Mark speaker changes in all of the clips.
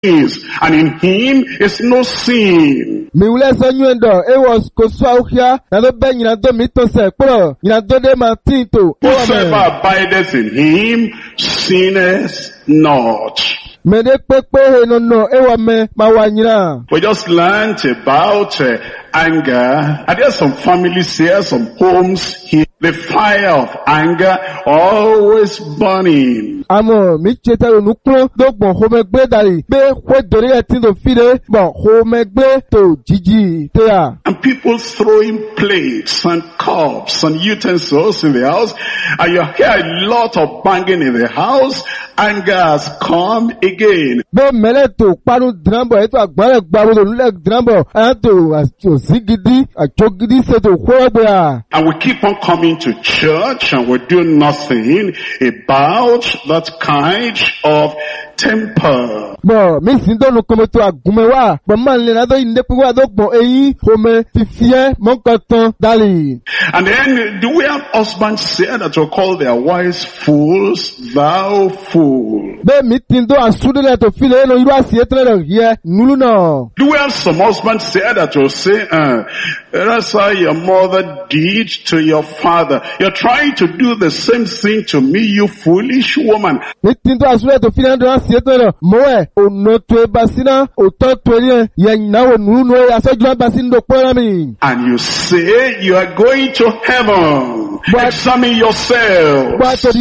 Speaker 1: and in him is no sin.
Speaker 2: Mi wule so nyuendo, was koswaukia, na do be nyina do mitose, pro, nyina do de matinto.
Speaker 1: Whosoever abideth in him sinneth not.
Speaker 2: Me de pepe no, ewa me mawanyina.
Speaker 1: We just learned about anger. And there are some families here, some homes here. The fire of anger always burning.
Speaker 2: Amo, mi cheta nuklo, donc bon, homegbe dali, be, kwe dore etin do fide, bon, homegbe to jiji, teya.
Speaker 1: And people throwing plates and cups and utensils in the house, and you hear a lot of banging in the house. Anger has come again.
Speaker 2: Be mele to panu drambo, eto agbare gbaro do nule drambo, ato zigidi, achogidi se to kwebe.
Speaker 1: And we keep on coming to church and we do nothing about that kind of temper.
Speaker 2: Bon, mi sindo no kometo agumewa, bon man le nado indepuwa do bon eyi, home tifie mon koton dali.
Speaker 1: And then do we have husbands say that will call their wives fools, thou fool?
Speaker 2: Be mi tindo asude le to file no iru asietre le rie, nulu no.
Speaker 1: Do we have some husbands say that will say, that's how your mother did to your father. You're trying to do the same thing to me, you foolish woman.
Speaker 2: Mi tindo asude to file no asietre moe, o no tue basina, o to tue ye na o nulu no ya so jua basin do kwera mi.
Speaker 1: And you say you are going to heaven. Examine yourself.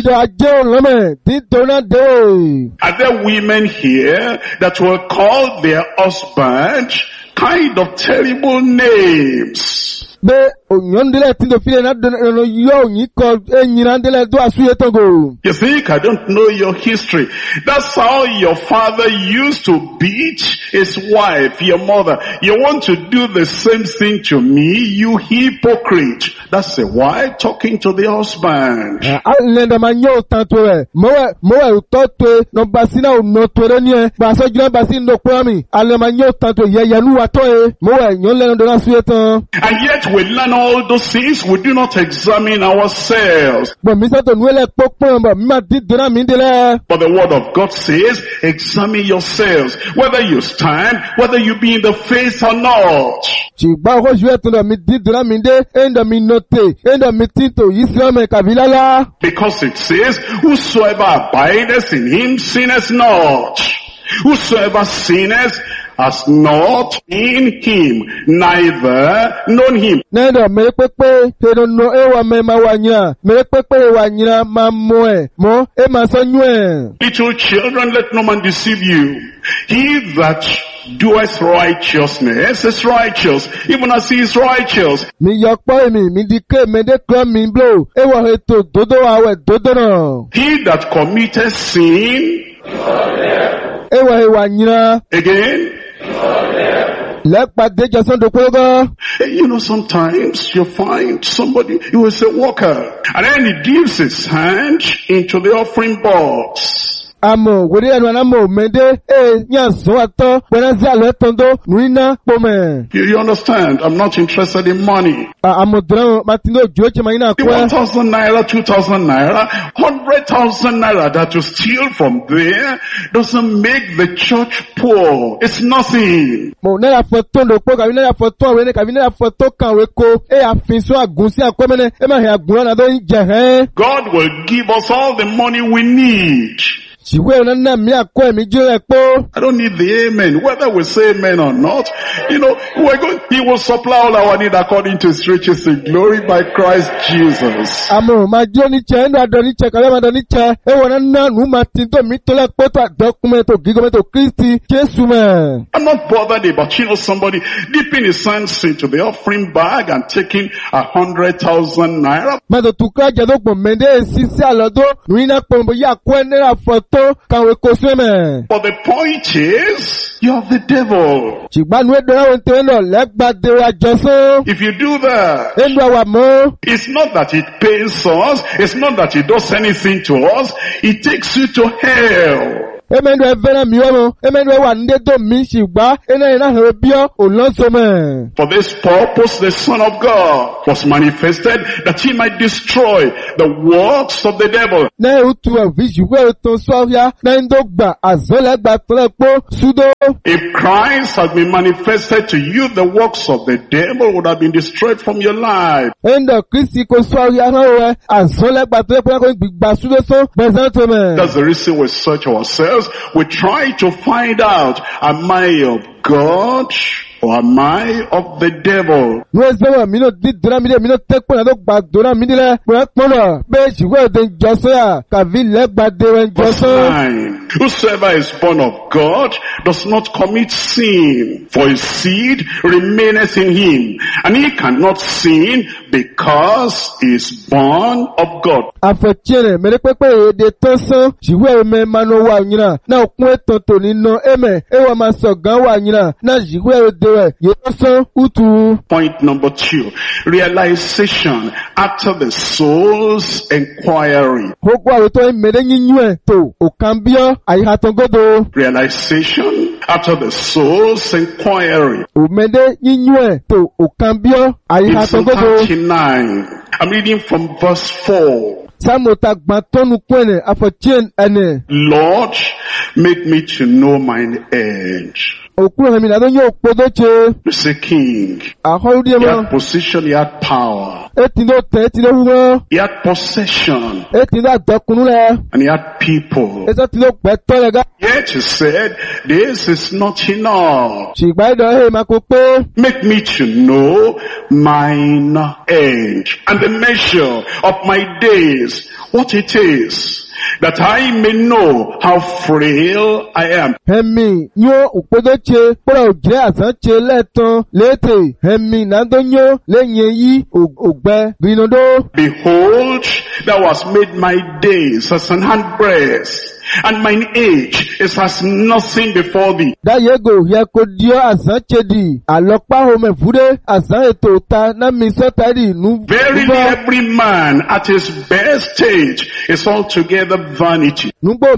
Speaker 1: Are there women here that will call their husband kind of terrible names?
Speaker 2: You think I
Speaker 1: don't know your history? That's how your father used to beat his wife, your mother. You want to do the same thing to me, you hypocrite. That's the wife talking to the husband. And yet we learn all those things, we do not examine ourselves. But the word of God says, examine yourselves, whether you stand, whether you be in the faith or not. Because it says, whosoever abideth in him sinneth not. Whosoever sinneth has not in him, neither known him.
Speaker 2: Little
Speaker 1: children, let no man deceive you. He that doeth righteousness is righteous, even as he is righteous. He that committeth sin, again, sometimes you find somebody, you will say, Walker, and then he dips his hand into the offering box. You understand? I'm not interested in money. 1,000 naira, 2,000 naira, 100,000 naira that you steal from there doesn't make the church poor. It's nothing. God will give us all the money we need. I don't need the amen. Whether we say amen or not, he will supply all our need according to his riches in glory by Christ Jesus. I'm not bothered about, somebody dipping his hands into the offering bag and taking 100,000 naira. But the point is, you are the devil. If you do that, it's not that it pains us, it's not that it does anything to us, it takes you to hell.
Speaker 2: Emenu evena miyomo. Emenu wande do mishigba. Ena ina hebio olonsome.
Speaker 1: For this purpose, the Son of God was manifested that he might destroy the works of the devil.
Speaker 2: Na utu visuwe ton swavia. Na indogba azole gba tolepo sudo.
Speaker 1: If Christ had been manifested to you, the works of the devil would have been destroyed from your life.
Speaker 2: Endo Christi ko swavia na azole gba tolepo ko gbigba sudo so bezantome.
Speaker 1: That's the reason we search ourselves. We try to find out, am I of God or am I of the devil?
Speaker 2: Whosoever
Speaker 1: is born of God does not commit sin, for his seed remaineth in him, and he cannot sin because he is born of God. Point number 2, realization after the soul's inquiry. Realization after the soul's inquiry. In Psalm 39, I'm reading from verse 4. Lord, make me to know mine end. You say king. He had position, he had power. He had possession. And he had people. Yet he said, this is not enough. Make me to know mine end and the measure of my days, what it is, that I may know how frail I am. Behold, thou hast made my days as an handbreadth, and mine age is as nothing before thee. Verily every man at his best stage is altogether vanity.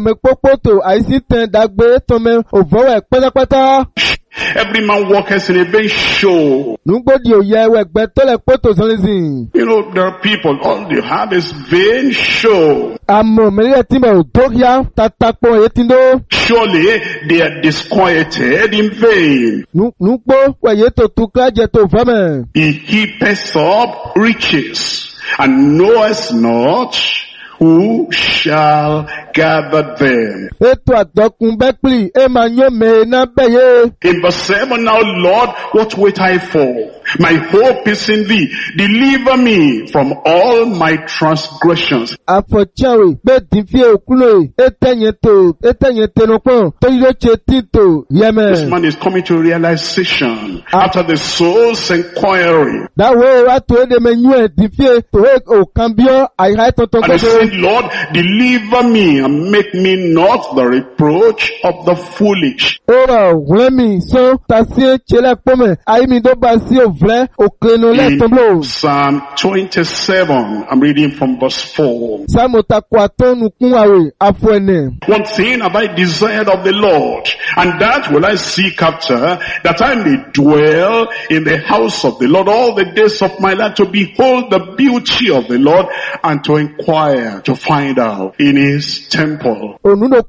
Speaker 1: Every man walketh in a vain show. You know, there are people, all they have is vain show. Surely they are disquieted in vain. He heapeth up riches, and knoweth not who shall gather them. In verse 7, now Lord, what wait I for? My hope is in thee. Deliver me from all my transgressions. This man is coming to realization after the soul's inquiry. And he said, Lord, deliver me and make me not the reproach of the foolish. In Psalm 27, I'm reading from verse 4. One thing have I desired of the Lord, and that will I seek after, that I may dwell in the house of the Lord all the days of my life, to behold the beauty of the Lord, and to inquire, to find out in his temple.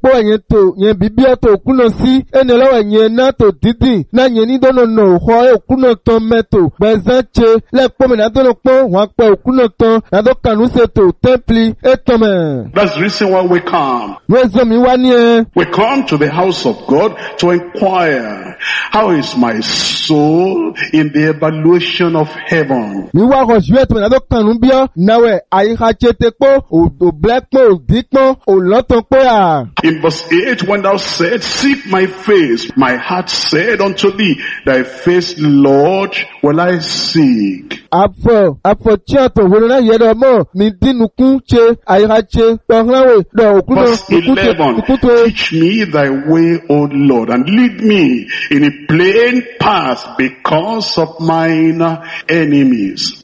Speaker 1: That's the reason why we come. We come to the house of God to inquire, how is my soul in the evaluation of heaven? In verse 8, when thou said, seek my face, my heart said unto thee, thy face, Lord, will I seek. Verse 11, teach me thy way, O Lord, and lead me in a plain path because of mine enemies.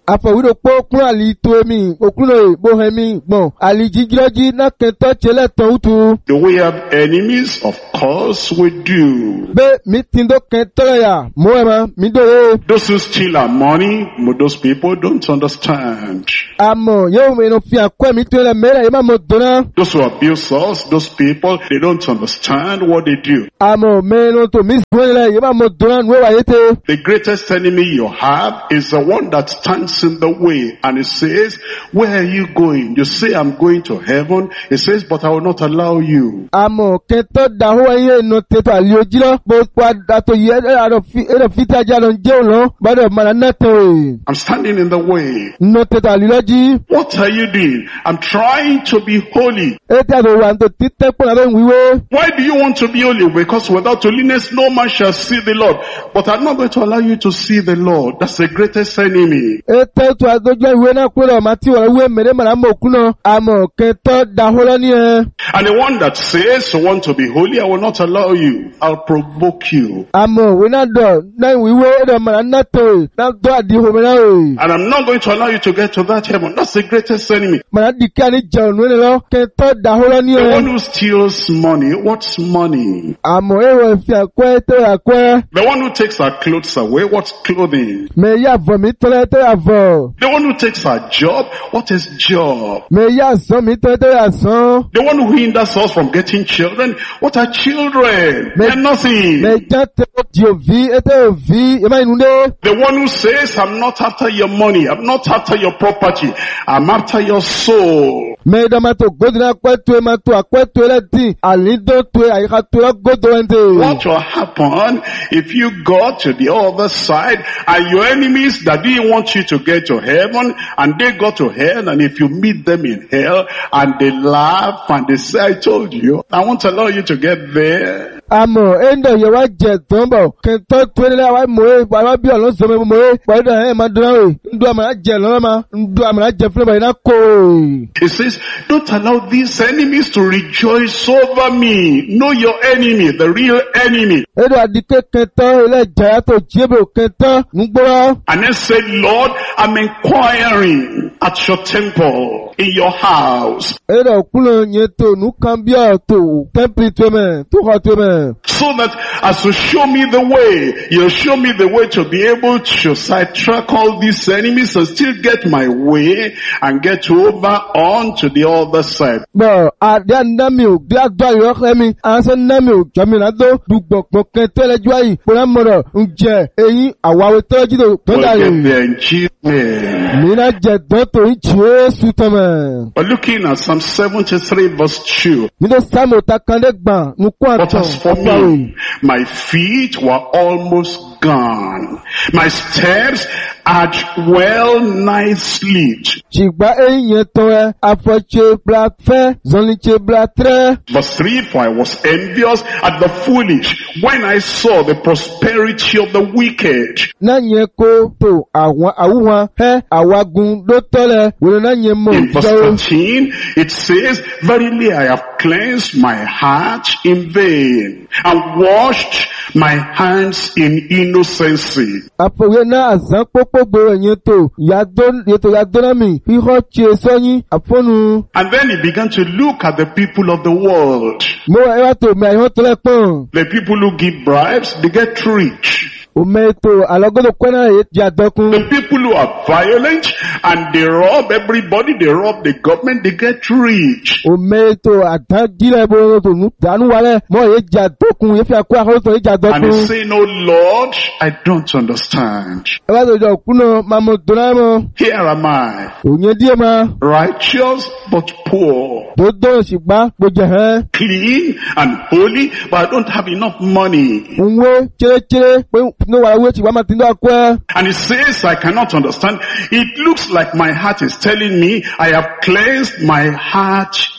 Speaker 2: Afọwúrò pé kúrò àlì tó èmi, òkúrò bó hẹmi gbọ̀n, àlì jíjírọ́jí náà kẹtọ́ tẹ́lẹ̀ tán útu.
Speaker 1: Do we have enemies? Of course we do.
Speaker 2: Bẹ́ mi ti ń dó kẹtọ́ yà, mú ẹ̀ ma, mi dòwe.
Speaker 1: Those who steal our money, those people don't understand.
Speaker 2: Àmọ̀ yóò mẹ́nu fi àkọ́ mi tó lẹ̀ mẹ́rẹ̀ yìí máa mọ̀ dọ́nà.
Speaker 1: Those who abuse us, those people, they don't understand what they do.
Speaker 2: Àmọ̀ mẹ́nu tó mi sùn lẹ̀ yìí máa mọ̀ dọ́nà nù ẹ̀wà yìí tẹ́.
Speaker 1: The greatest enemy you have is the one that stands in the way and it says, where are you going? You say, I'm going to heaven. It says, but I will not allow you.
Speaker 2: Àmọ̀ kẹtọ́ dàhó ẹyẹ inú tètò àlè ojú lọ. Bó pa àtò yẹ ẹ̀rọ fìtajà lọ jẹ́ òun lọ. Bọ́dọ̀ mọ̀nà náà tẹ̀ wẹ̀.
Speaker 1: I'm standing in the way.
Speaker 2: Inú tètò àlè lọ́jí.
Speaker 1: What are you doing? I'm trying to be holy.
Speaker 2: Ètò àtò wà ní títẹ́ pọ̀ náà ń wíwé.
Speaker 1: Why do you want to be holy? Because without holiness, no man shall see the Lord. But I'm not going to allow you to see the Lord. That's the greatest enemy.
Speaker 2: Ètò ètò àgbẹ̀jọ́ ìwé náà kúrò ọ̀mà tí wọ́n wé mẹ́rẹ́ màrà mọ̀ òkú náà. Àmọ̀ kẹtọ́ dàhó lọ ní ẹ.
Speaker 1: And the one that says, you want to be holy, I will not allow you. I'll provoke you.
Speaker 2: Àmọ̀ òwe náà dọ̀ náà wíwé ẹ̀rọ màrà náà tẹ̀ náà dọ̀ àdìhò mi náà wẹ̀.
Speaker 1: And I'm not going to allow you to get to that heaven. That's the greatest enemy.
Speaker 2: Màrà dìkẹ́ àní jẹun lónìí lọ. Kẹtọ́ dàhó lọ ní
Speaker 1: The
Speaker 2: ẹ.
Speaker 1: one who steals money, what's money?
Speaker 2: Àmọ̀ èrò ìfi àkọ́ ẹ̀tẹ́ àkọ́.
Speaker 1: The one who takes our clothes away, what's clothing?
Speaker 2: Mẹ yá àvọ̀ mi tọ́lẹ̀ ẹ̀tẹ́ àvọ̀.
Speaker 1: The one who takes our job, what is job?
Speaker 2: Mẹ yá àsán mi tọ́lẹ̀ ẹ̀tẹ́ àsán.
Speaker 1: The one who hinders us from getting children, what are children? They're nothing.
Speaker 2: Mẹ já tẹ́ di òví ẹ̀tẹ́ òví ẹ̀ máa inú dé.
Speaker 1: The one who says, I'm not after your money, I'm not after your property, I'm after your soul.
Speaker 2: Mẹ ìdá tó gbódì náà pẹ́tù ẹ̀ máa tó àpẹ́tù ẹ̀ lẹ́tì àlídó tó ẹ̀ àyíká tó ẹ̀ gbódò ẹ̀ tẹ̀.
Speaker 1: What will happen if you got to the other side and your enemies that didn't want you to get to heaven and they got to hell, and if you meet them in hell and they laugh and they say, I told you, I won't allow you to get there.
Speaker 2: Àmọ̀ ẹ̀ńdọ̀ yẹ wá jẹ tó ń bọ̀ kẹtọ́ tó nílẹ̀ wá mọ̀ ẹ́ wá bí ọ̀lọ́ sọ̀rọ̀ mọ̀ ẹ́ pẹ̀lú ẹ̀ máa dúró ẹ̀ ńdú àmàlà jẹ lọ́wọ́ ma ńdú àmàlà jẹ fúnlẹ̀ báyìí náà kó o.
Speaker 1: It says, don't allow these enemies to rejoice over me. Know your enemy, the real enemy.
Speaker 2: Ẹ̀dọ̀ àdìkẹ́ kẹtọ́ ilẹ̀ ìjàyà tó jíébè kẹtọ́ ń gbọ́rọ̀.
Speaker 1: And then said, Lord, I'm inquiring at your temple, in your house.
Speaker 2: Ẹ̀dọ̀ òkúlọ̀ yẹn tó nù kan bí ọ̀ tó tẹ́ḿpìlì tó mẹ́ tó kọ́ tó mẹ́.
Speaker 1: So that as you show me the way, you'll show me the way to be able to sidetrack all these enemies and still get my way and get over on to the other side.
Speaker 2: Bọ̀ àdé ànámi ò dé àgbà ìrọ́kẹ́ mi, àṣẹ námi ò jọmi ládó dùgbọ̀gbọ̀ kẹtọ́ lẹ́jọ́ yìí, pẹ̀lú mọ̀rọ̀ ń jẹ eyín àwáwé tọ́jú tó
Speaker 1: We'll
Speaker 2: dà
Speaker 1: get
Speaker 2: yìí.
Speaker 1: there in Jesus' name.
Speaker 2: Mìíràn jẹ dọ́tò ń Jésù tọ́mẹ̀.
Speaker 1: We're looking at Psalm 73 verse 2.
Speaker 2: Nínú sáàmù takandé gbà ń kó
Speaker 1: But
Speaker 2: àtọ̀
Speaker 1: as for me, my feet were almost gone. My steps had well nigh slipped.
Speaker 2: Jìgbà eyín yẹn tọ́ ẹ, afọ́tse bla fẹ́, zọ́nìtse bla trẹ́.
Speaker 1: Verse 3, for I was envious at the foolish when I saw the prosperity of the wicked.
Speaker 2: Náà yẹn kó tó àwọn àwùwọ̀n ẹ́ àwàgùn ló tọ́lẹ̀, wòlé náà yẹn mọ̀
Speaker 1: In verse
Speaker 2: ìjọ́.
Speaker 1: 13, it says, verily I have cleansed my heart in vain and washed my hands in innocency.
Speaker 2: Àfọwé náà àzán pópó gbèrò yẹn tó yàtọ̀ yàdọ́nàmì ihò tse sọ́yìn àfọ́nu.
Speaker 1: And then he began to look at the people of the world.
Speaker 2: Mo ẹ wá tó mẹ àyàn tọ́lẹ̀ pọ̀n.
Speaker 1: The people who give bribes, they get rich.
Speaker 2: Òmẹ ètò àlọ́gọ́dọ̀ kọ́nà yìí di àdọ́kun.
Speaker 1: The people who are violent and they rob everybody, they rob the government, they get rich.
Speaker 2: Òmẹ ètò àdájílẹ̀ ìbòrò tó nù dánú wálẹ̀ mọ́ yìí di àdọ́kun yìí fi àkó àkọ́sọ̀ yìí di
Speaker 1: And
Speaker 2: àdọ́kun.
Speaker 1: he's saying, oh Lord, I don't understand.
Speaker 2: Ẹ wá tó jọ kúnà máa mọ̀ dọ́nà mọ́.
Speaker 1: Here am I,
Speaker 2: Ònyẹ díẹ̀ máa.
Speaker 1: righteous but poor,
Speaker 2: Tó dọ̀ ṣùgbọ́n gbòjẹ̀ hẹ́n.
Speaker 1: clean and holy, but I don't have enough money.
Speaker 2: Nwe chere pé ní wàá wé ṣùgbọ́n máa ti ń dọ́ àkọ́ ẹ.
Speaker 1: And he says, I cannot understand. It looks like my heart is telling me, I have cleansed my heart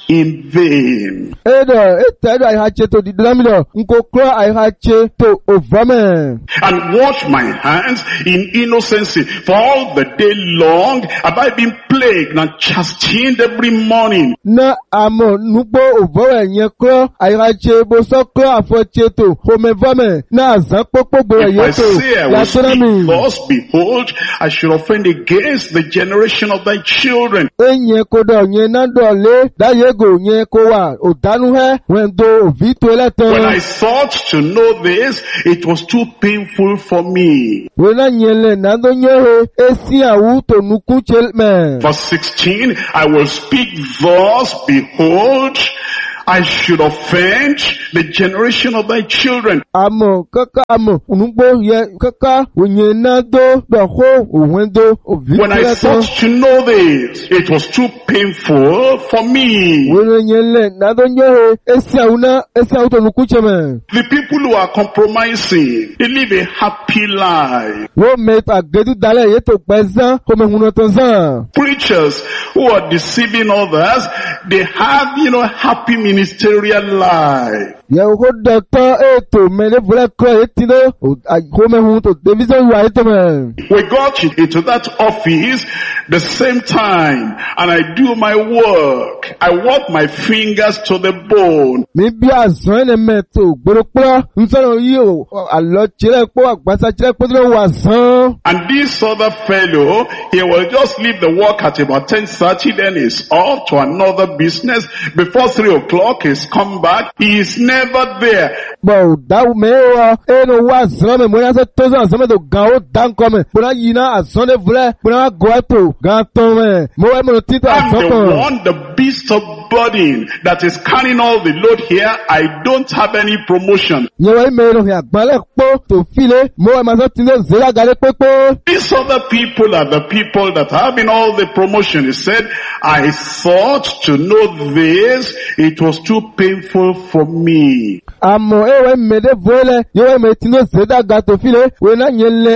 Speaker 1: in vain.
Speaker 2: Edo, etedo aihache to didamido, nkokro aihache to ovame.
Speaker 1: And wash my hands in innocency. For all the day long have I been plagued and chastened every morning.
Speaker 2: Na amo nubo ovore nyekro aihache bosokro afoche to homevame. Na azakpopo bore
Speaker 1: If I
Speaker 2: yeto.
Speaker 1: say I will speak thus, behold, I should offend against the generation of thy children.
Speaker 2: Enye kodo nye nandole, da yego nye kowa, odanuhe, wendo ovito eleto.
Speaker 1: When I thought to know this, it was too painful for me.
Speaker 2: Wena nyele nando nyehe, esi awu to nuku chelme.
Speaker 1: Verse 16, I will speak thus, behold, I should offend the generation of thy children.
Speaker 2: Amo, kaka amo, unugbo ye, kaka, unye nando, doho, uwendo, ovito
Speaker 1: When I
Speaker 2: eleto.
Speaker 1: thought to know this, it was too painful for me.
Speaker 2: Wena nyele nando nyehe, esi awu to nuku chelme.
Speaker 1: The people who are compromising, they live a happy life.
Speaker 2: Wo met agedu dale yeto pezan, kome hunotonzan.
Speaker 1: Preachers who are deceiving others, they have, happy ministerial life.
Speaker 2: Yeho doctor eto mene vule kro etino, kome hunoto, division wa eto men.
Speaker 1: We got into that office the same time, and I do my work. I work my fingers to the bone.
Speaker 2: Mi bi azan ene meto, gboro nsoro yi o, alo chile po, agbasa chile po dilo wazan.
Speaker 1: And this other fellow, he will just leave the work at about 10:30, then he's off to another business. Before 3 o'clock, he's come back. He is never there.
Speaker 2: Bo, da mewa, eno wazan me, mwana se tozo azan me do gao danko me, mwana yina azan de vule, mwana gwato, gato me, mwana mwana tito
Speaker 1: I'm the
Speaker 2: azan.
Speaker 1: one, the beast of burden that is carrying all the load here. I don't have any promotion.
Speaker 2: Yewa ime no ya gbale po, to file, mwana maso tino zela gale pepo.
Speaker 1: These other people are the people that are having all the promotion. He said, I thought to know this, it was too painful for me.
Speaker 2: Amo ewe mede vole, yewe me tino zeda gato file, wena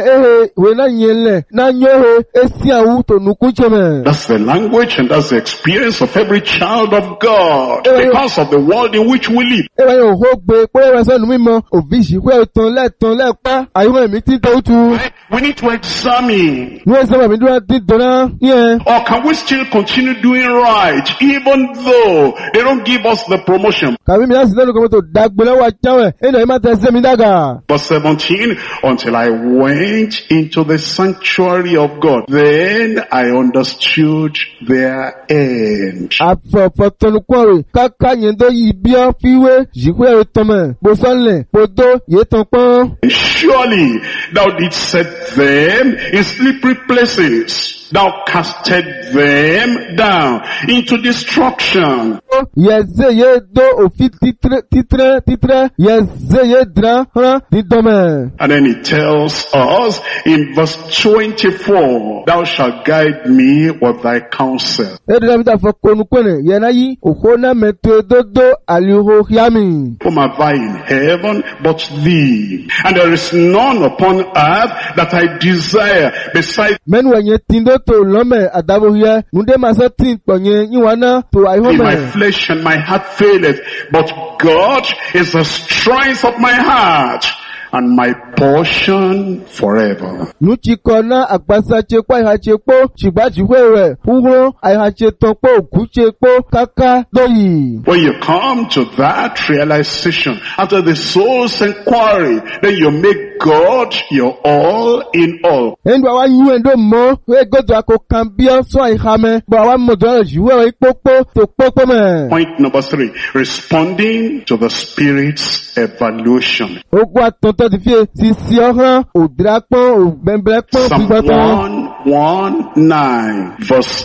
Speaker 2: nyele, na nyohe, esi awu to nukuche me.
Speaker 1: That's the language and that's the experience of every child of God because of the world in which we live.
Speaker 2: Ewe yo hogbe, kwe ewe se numimo, ovishi kwe ton le pa, ayume mi ti to utu.
Speaker 1: We need to examine.
Speaker 2: Nwe se mi duwa ti dona, yeah.
Speaker 1: Or can we still continue doing right even though they don't give us the promotion?
Speaker 2: Kabi mi lasi lenu komo to dagbele wa chawe, eno ima te se mi daga.
Speaker 1: Verse 17, until I went into the sanctuary of God, then I understood their end.
Speaker 2: Afo tonu kwore, kaka nyendo yibio fiwe, jikwe etome, bosonle, podo, yetonpon.
Speaker 1: Surely thou didst set them in slippery places. Thou casted them down into destruction.
Speaker 2: Yeze ye do ofi titre, yeze ye dra, didome.
Speaker 1: And then it tells us in verse 24, thou shalt guide me with thy counsel.
Speaker 2: Edemita fo konu kwene, yenayi, okona meto dodo aliho hiami.
Speaker 1: Whom have I in heaven but thee? And there is none upon earth that I desire beside
Speaker 2: Menu wenye tindo to lome adabo hiya, nunde masa tin ponye nyiwana to
Speaker 1: thee.
Speaker 2: ayhome.
Speaker 1: My flesh and my heart faileth, but God is the strength of my heart and my portion forever.
Speaker 2: Nuchi kona akbasa chekwa iha chekpo, chiba chiwewe, uhro, iha chetokpo, kuchekpo, kaka, doyi.
Speaker 1: When you come to that realization, after the soul's inquiry, then you make God your all in all.
Speaker 2: Endo awa yuendo mo, we godo ako kambia so ihame, bo awa modoro juwewe ikpokpo, to kpokpo me.
Speaker 1: Point number 3, responding to the Spirit's evaluation.
Speaker 2: Ogwa tonto di fie, si ohran, o drakpon, o bemblekpon,
Speaker 1: Psalm
Speaker 2: pigbaton.
Speaker 1: 119, verse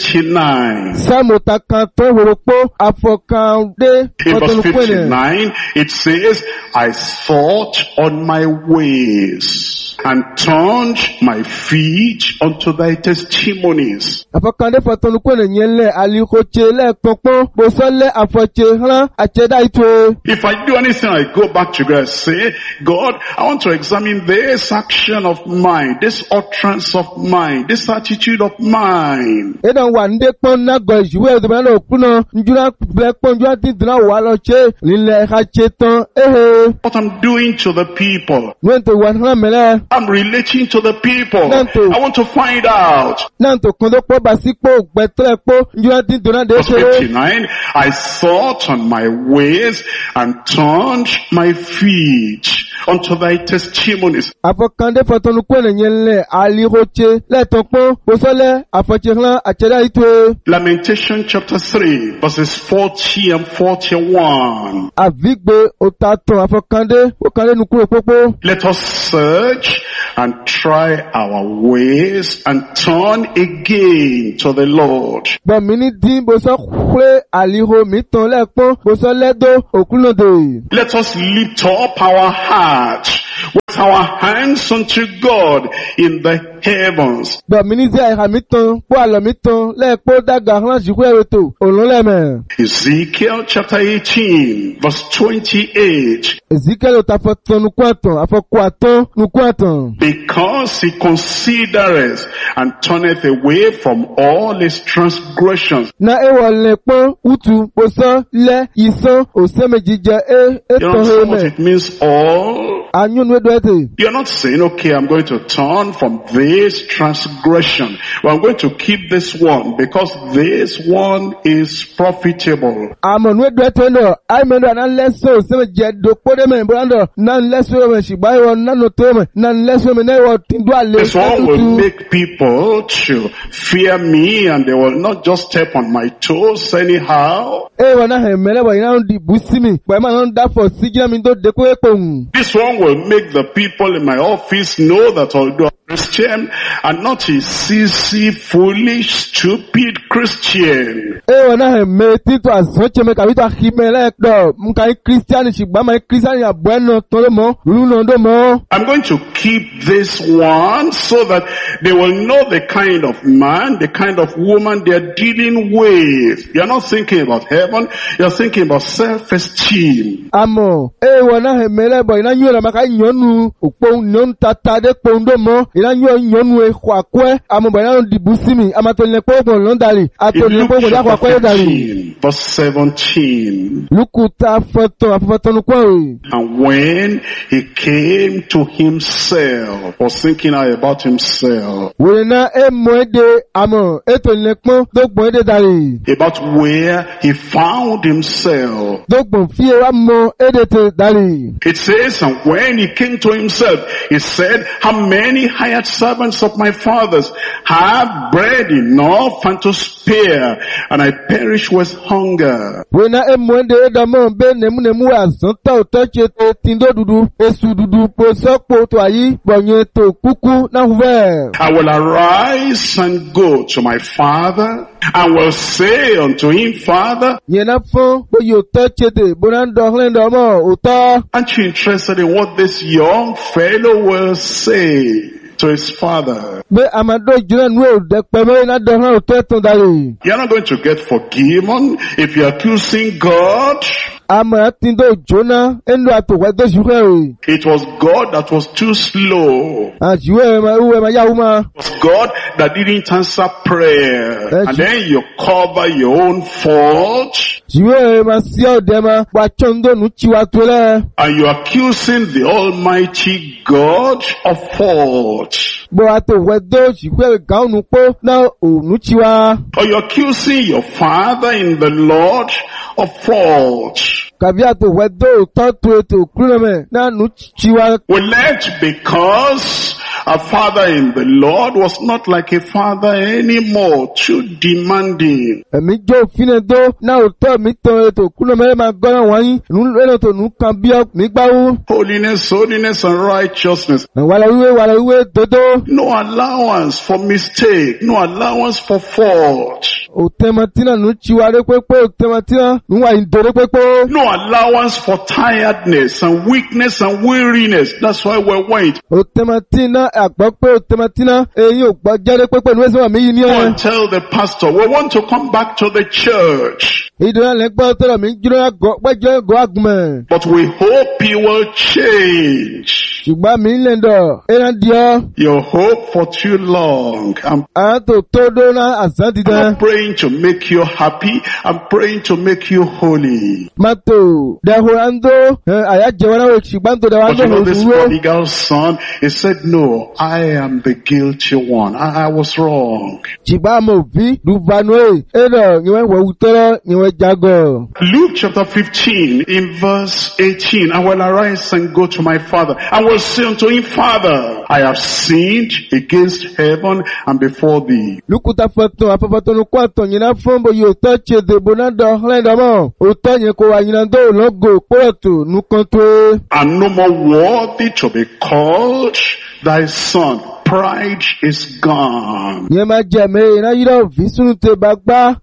Speaker 1: 59.
Speaker 2: Samo takanton horokpo, afokan de,
Speaker 1: In verse
Speaker 2: kotonukwene.
Speaker 1: 59, it says, I thought on my ways and turned my feet unto thy testimonies.
Speaker 2: Afokan de fotonukwene nyele, alihoche le kpokpon, bosole afoche hran, acheda itwe.
Speaker 1: If I do anything, I go back to God and say, God, God, I want to examine this action of mine, this utterance of mine, this attitude of mine.
Speaker 2: Edan wa nde pon na go jiwe do ma lo kuno njura ble pon njura tin na wa lo che lile ha che ton
Speaker 1: What I'm doing to the people.
Speaker 2: Nto wa na mele
Speaker 1: I'm relating to the people. I want to find out.
Speaker 2: Nanto kondo po basipo gbetre po njura tin do na de
Speaker 1: Verse 59, I thought on my ways and turned my feet unto thy testimonies.
Speaker 2: Afokande fotonu ko nyenle ali roche le tonpo posole afochirlan acheda itwe.
Speaker 1: Lamentation chapter 3 verses 40 and 41.
Speaker 2: Avigbe otaton afokande okande nukuro popo.
Speaker 1: Let us search and try our ways and turn again to the Lord.
Speaker 2: Bon mini din boso kwe aliho miton le pon boso ledo okunode.
Speaker 1: Let us lift up our hearts with our hands unto God in the heavens.
Speaker 2: Bon mini di ayha miton po alo miton le po daga ran jikwe weto olun leme.
Speaker 1: Ezekiel chapter 18 verse 28.
Speaker 2: Ezekiel otafoton nukwaton afokwaton nukwaton.
Speaker 1: Because he considereth and turneth away from all his transgressions.
Speaker 2: Na ewo le pon utu boso le ison osemejije
Speaker 1: You know what
Speaker 2: me.
Speaker 1: it means all?
Speaker 2: Anyun we do ete.
Speaker 1: You're not saying, okay, I'm going to turn from this transgression. But I'm going to keep this one because this one is profitable.
Speaker 2: Amon we do ete no. I mendo na leso osemeje do pode me brando na leso me shibai won na no to me na leso me na wo tindwa le.
Speaker 1: This one will make people to fear me and they will not just step on my toes anyhow.
Speaker 2: Wana hemele wa ina ndi busimi. Ba ma non da for sigina mi do de ko epon.
Speaker 1: This one will make the people in my office know that although I'm Christian and not a sissy, foolish, stupid Christian.
Speaker 2: Wana hemele tito asoche me kabito himele do. Mkai Christian shigba ma Christian ya bueno tole mo luno ndo mo.
Speaker 1: I'm going to keep this one so that they will know the kind of man, the kind of woman they're dealing with. You're not thinking about heaven, you're thinking about self-esteem.
Speaker 2: Amo, wana hemele bo ina nyora maka nyonu ukpo nyon tata de pondo mo ina nyonu e kwakwe amo bo ina ndi busimi amatole popo londali atole popo ya kwakwe dali.
Speaker 1: Verse 17.
Speaker 2: Lukuta foto nukwa.
Speaker 1: And when he came to himself, was thinking about himself,
Speaker 2: Wena mwede amo etole pon dogbo de dali.
Speaker 1: about where he found himself.
Speaker 2: Dogbo fie wa mo edete dali.
Speaker 1: It says, and when he came to himself, he said, how many hired servants of my fathers have bread enough and to spare, and I perish with hunger.
Speaker 2: Wena mwede edamo be nemu azanta otoche tindo dudu esu dudu posokpo to ayi bonye to kuku na huve.
Speaker 1: I will arise and go to my father, and will say unto him, Father,
Speaker 2: Yena fon bo yo toche te bonando hlendo mo uta.
Speaker 1: aren't you interested in what this young fellow will say to his father?
Speaker 2: Be amado juna nwe de peme na do han oteton dali.
Speaker 1: You're not going to get forgiven if you're accusing God.
Speaker 2: Ama tindo jona endo ato wedo juwe.
Speaker 1: It was God that was too slow.
Speaker 2: Ajuwe ma uwe ma ya uma.
Speaker 1: It was God that didn't answer prayer. And then you cover your own fault.
Speaker 2: Juwe ma siya dema wa chondo nuchiwa tole.
Speaker 1: And you're accusing the Almighty God of fault.
Speaker 2: Bo ato wedo juwe gaunu po na nuchiwa.
Speaker 1: Or you're accusing your father in the Lord of fault.
Speaker 2: Kabiato wedo tatu eto kruneme na nuchiwa.
Speaker 1: We left because a father in the Lord was not like a father anymore, too demanding.
Speaker 2: Emi jo fine do na oto mi ton eto kruneme ma gona wanyi nu eno to nu kan bio mi gbawo.
Speaker 1: Holiness, holiness and righteousness.
Speaker 2: Wala uwe dodo.
Speaker 1: No allowance for mistake, no allowance for fault.
Speaker 2: O tematina nuchiwa re pepe o tematina nuwa indore pepe.
Speaker 1: No allowance for tiredness and weakness and weariness. That's why we went.
Speaker 2: O tematina àgbọ̀ pé o tẹmatina eyín ò gbọ́ jáde pé pẹ̀lú ẹ̀sìn wà mí yìí ní
Speaker 1: Go
Speaker 2: ẹ̀.
Speaker 1: and tell the pastor, we want to come back to the church,
Speaker 2: Ìdúrà lẹ́gbọ́n tọ̀rọ̀ mi jùlọ gbẹ́jọ́ ẹ̀gọ́ àgùnmẹ̀.
Speaker 1: but we hope you will change.
Speaker 2: Ṣùgbọ́n mi ń lẹ́ndọ̀ ẹ̀rọ diọ́.
Speaker 1: Your hope for too long. I'm
Speaker 2: Àwọn tó tó dóná àsán dídán.
Speaker 1: not praying to make you happy. I'm praying to make you holy.
Speaker 2: Mátò dẹ̀hórandó àyájẹwọ́n náà ṣùgbọ́n tó dẹ̀wọ́n
Speaker 1: But you know this
Speaker 2: òṣùwò.
Speaker 1: prodigal son, he said, no, I am the guilty one. I was wrong.
Speaker 2: Ṣùgbọ́n àmọ̀ òbí lùbánú ẹ̀rọ ìwọ̀n ìwọ̀ òwútọ́rọ̀ ìwọ̀n jágọ̀.
Speaker 1: Luke chapter 15 in verse 18, I will arise and go to my father. I will say unto him, Father, I have sinned against heaven and before thee.
Speaker 2: Lukuta fọtún afọfọtún kó àtọ̀ yìí náà fún bóyá òótọ́ ṣe dèbò náà dọ̀ lẹ́dọ̀mọ́. Òótọ́ yẹn kò wá yìí náà dó lọ́gò pọ̀tù nùkan tó.
Speaker 1: And no more worthy to be called thy son. Pride is gone.
Speaker 2: Yẹn máa jẹ mẹ́rin náà yíra òfin sínú tẹ bá gbá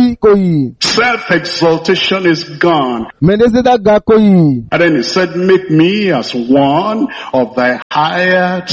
Speaker 2: kòyí.
Speaker 1: Self-exaltation is gone.
Speaker 2: Mẹ́ndẹ́sẹ́dá ga kòyí.
Speaker 1: And then he said, make me as one of thy hired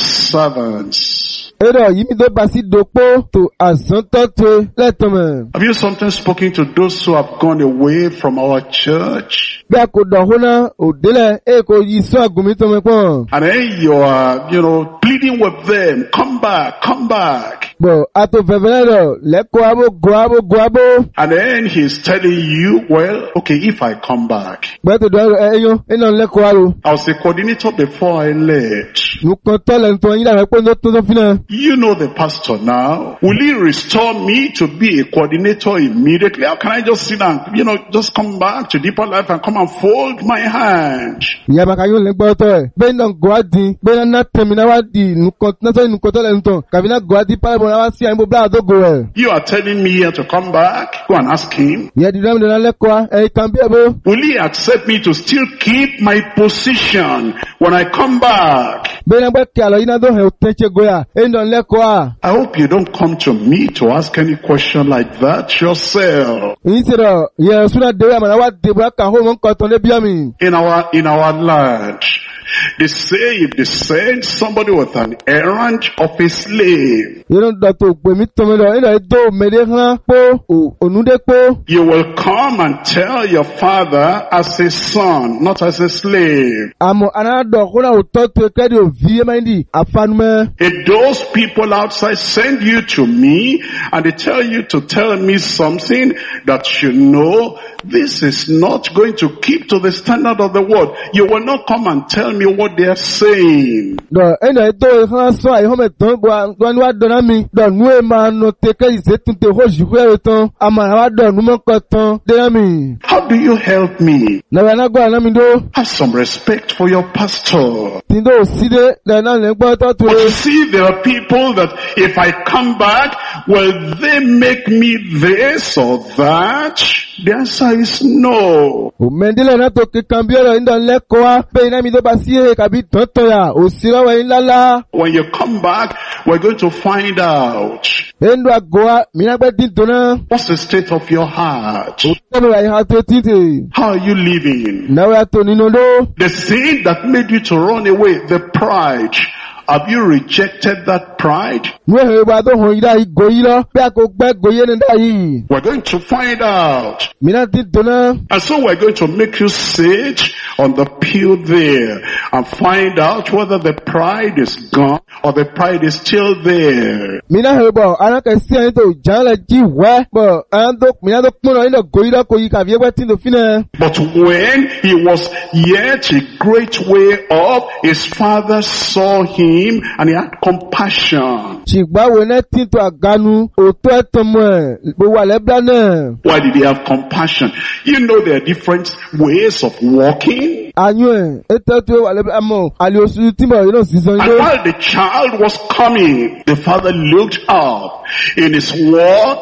Speaker 1: servants.
Speaker 2: Ẹ̀rọ yìí mi tó bá sí dòpó tó àsántọ́ tó lẹ́tọ̀mọ̀.
Speaker 1: Have you sometimes spoken to those who have gone away from our church?
Speaker 2: Bí a kò dọ̀hún náà, òdélẹ̀ kò yí sọ àgùnmí tó mẹ́ pọ̀.
Speaker 1: And then you are, pleading with them, come back, come back.
Speaker 2: Bọ̀ a tó fẹ̀fẹ̀ lẹ́rọ̀ lẹ́kọ̀ọ́ abó.
Speaker 1: And then he's telling you, well, okay, if I come back.
Speaker 2: Gbẹ́tò dọ̀ ẹyọ iná lẹ́kọ̀ọ́ àrò.
Speaker 1: I was a coordinator before I left.
Speaker 2: Nùkan tọ́lẹ̀ ntọ́ yín dàgbẹ́ pé ní tó tó fi náà.
Speaker 1: You know the pastor now. Will he restore me to be a coordinator immediately? How can I just sit down, just come back to deeper life and come and fold my hand?
Speaker 2: Ìyá bàkà yóò lè gbọ́ tọ́ ẹ̀. Bẹ́ẹ̀ náà gọ́ àdín, bẹ́ẹ̀ náà tẹ̀mí náà wá di nùkan tọ́lẹ̀ ntọ́. Kàbí náà gọ́ àdín pálẹ̀ bọ̀ náà wá sí àyìnbó bláà tó gò rẹ̀.
Speaker 1: You are telling me here to come back? Go and ask him.
Speaker 2: Ìyá dídá mi dáná lẹ́kọ̀ọ́ kan bí ẹ̀bọ́.
Speaker 1: Will he accept me to still keep my position when I come back?
Speaker 2: Bẹ́ẹ̀ náà gbẹ́ kí àlọ́ yín náà tó hẹ̀ ò tẹ́ńtsẹ́ goya. Ẹ̀yìn lẹ́kọ̀ọ́.
Speaker 1: I hope you don't come to me to ask any question like that yourself.
Speaker 2: Ìyí sọ̀rọ̀ yẹ súná dèwé àmàlà wá dèbò àkà hó mọ́ nǹkan tán lé bí àmì.
Speaker 1: In our land, they say if they send somebody with an errand of a slave,
Speaker 2: Yẹ́n dọ̀tò pè mí tọ́mọ lọ, ẹ̀yìn tó mẹ́lẹ́ hàn pó ònúdé pó.
Speaker 1: you will come and tell your father as a son, not as a slave.
Speaker 2: Àmọ́ anádọ̀ kó náà òótọ́ tó kẹ́dì òfin ẹ̀mẹ́ ndì àfanumẹ́.
Speaker 1: If those people outside send you to me and they tell you to tell me something that you know, this is not going to keep to the standard of the word. You will not come and tell me what they are saying.
Speaker 2: Dọ̀ ẹ̀yìn tó hàn sọ àìhọ́mẹ̀ tán wọn wá dọ̀nà mi. Dọ̀ nú ẹ̀ máa nọ tẹ́kẹ́ ìṣètúntè hóṣù fẹ́rẹ̀ tán. Àmọ́ àwa dọ̀ nú mọ́kàn tán dẹ́rẹ́ mi.
Speaker 1: How do you help me?
Speaker 2: Nàbẹ̀ anágbọ́ àná mi dó.
Speaker 1: Have some respect for your pastor.
Speaker 2: Tìǹdó òsídé dẹ̀nà lẹ́gbọ́ tó tó.
Speaker 1: But you see, there are people that if I come back, will they make me this or that? The answer is no.
Speaker 2: Òmẹ́ndílẹ̀ náà tó kíkan bí ọ̀rọ̀ ìdán lẹ́kọ̀ọ́ pé iná mi tó bá sí èrè kàbí tọ́tọ̀ yà òsìrọ̀wẹ̀ yín lálá.
Speaker 1: When you come back, we're going to find out
Speaker 2: Ẹ̀ndù àgọ́wà mìíràn gbẹ́ dídùn náà.
Speaker 1: what's the state of your heart.
Speaker 2: Òtọ́nù rà ìhà tó títì.
Speaker 1: How are you living?
Speaker 2: Náwó yàtọ̀ nínú ló.
Speaker 1: The sin that made you to run away, the pride. Have you rejected that pride?
Speaker 2: Nú ẹ̀hìn ìwà tó hàn ìdá ìgò yìí lọ. Bí a kò gbẹ́ gòyé ní dá yìí.
Speaker 1: We're going to find out.
Speaker 2: Mìíràn dídùn náà.
Speaker 1: And so we're going to make you sit on the pew there and find out whether the pride is gone or the pride is still there.
Speaker 2: Mìíràn hẹ̀ bọ̀ arákẹ́ sí ẹni tó jàǹlẹ̀ jí wẹ́. Bọ̀ mìíràn tó pọ̀nà nínú gòyí lọ kò yí kàbí ẹgbẹ́ tí ń lò fi náà.
Speaker 1: But when he was yet a great way off, his father saw him and he had compassion.
Speaker 2: Ṣùgbọ́n wo náà tí ń tó àgánu òótọ́ ẹ̀tàn mọ́ ẹ̀ gbogbo àlẹ́bíà náà.
Speaker 1: Why did he have compassion? You know there are different ways of walking.
Speaker 2: Àyùn ètò tó wà lẹ́bíà mọ́ àlè oṣù tí mo yìí náà sísan
Speaker 1: And
Speaker 2: yìí.
Speaker 1: while the child was coming, the father looked up in his walk